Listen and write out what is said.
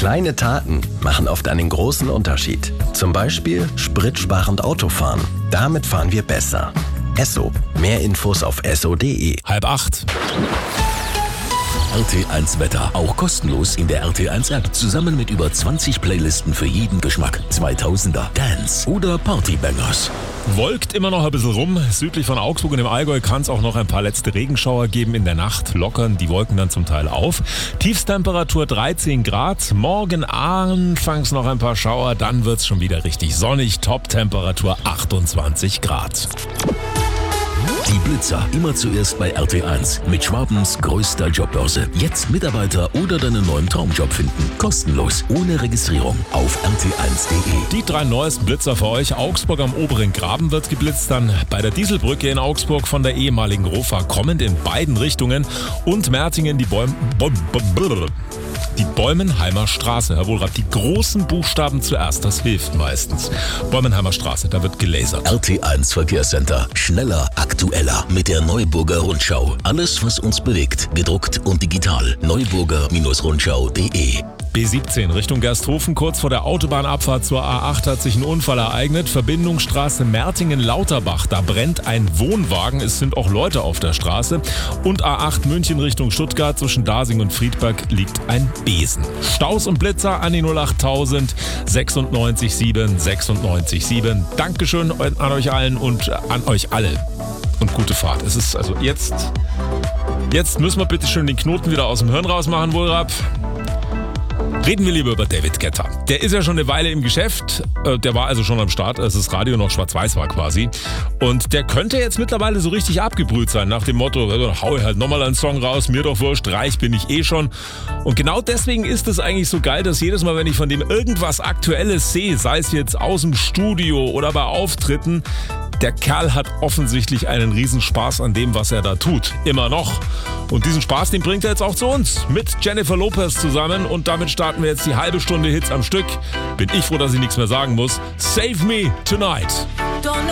Kleine Taten machen oft einen großen Unterschied. Zum Beispiel spritsparend Autofahren. Damit fahren wir besser. Esso. Mehr Infos auf esso.de. 7:30. RT1 Wetter. Auch kostenlos in der RT1 App. Zusammen mit über 20 Playlisten für jeden Geschmack. 2000er, Dance oder Partybangers. Wolkt immer noch ein bisschen rum. Südlich von Augsburg und im Allgäu kann es auch noch ein paar letzte Regenschauer geben. In der Nacht lockern die Wolken dann zum Teil auf. Tiefstemperatur 13 Grad. Morgen anfangs noch ein paar Schauer. Dann wird es schon wieder richtig sonnig. Top-Temperatur 28 Grad. Die Blitzer. Immer zuerst bei RT1. Mit Schwabens größter Jobbörse. Jetzt Mitarbeiter oder deinen neuen Traumjob finden. Kostenlos. Ohne Registrierung. Auf rt1.de. Die 3 neuesten Blitzer für euch. Augsburg am oberen Graben wird geblitzt. Dann bei der Dieselbrücke in Augsburg von der ehemaligen Rofa kommend in beiden Richtungen. Und Mertingen die Bäumenheimer Straße. Herr Wohlrath, die großen Buchstaben zuerst, das hilft meistens. Bäumenheimer Straße, da wird gelasert. RT1 Verkehrscenter. Schneller, aktueller. Mit der Neuburger Rundschau. Alles, was uns bewegt. Gedruckt und digital. Neuburger-Rundschau.de. B17 Richtung Gersthofen, kurz vor der Autobahnabfahrt zur A8 hat sich ein Unfall ereignet. Verbindungsstraße Mertingen-Lauterbach, da brennt ein Wohnwagen, es sind auch Leute auf der Straße. Und A8 München Richtung Stuttgart, zwischen Dasing und Friedberg liegt ein Besen. Staus und Blitzer an die 08000 96 7 96 7. Dankeschön an euch allen und an euch alle. Und gute Fahrt. Es ist also jetzt müssen wir bitte schön den Knoten wieder aus dem Hirn rausmachen, Wohlrath. Reden wir lieber über David Guetta. Der ist ja schon eine Weile im Geschäft. Der war also schon am Start, als das Radio noch schwarz-weiß war quasi. Und der könnte jetzt mittlerweile so richtig abgebrüht sein, nach dem Motto, also hau ich halt nochmal einen Song raus, mir doch wurscht, reich bin ich eh schon. Und genau deswegen ist es eigentlich so geil, dass jedes Mal, wenn ich von dem irgendwas Aktuelles sehe, sei es jetzt aus dem Studio oder bei Auftritten, der Kerl hat offensichtlich einen Riesenspaß an dem, was er da tut. Immer noch. Und diesen Spaß, den bringt er jetzt auch zu uns. Mit Jennifer Lopez zusammen. Und damit starten wir jetzt die halbe Stunde Hits am Stück. Bin ich froh, dass ich nichts mehr sagen muss. Save Me Tonight.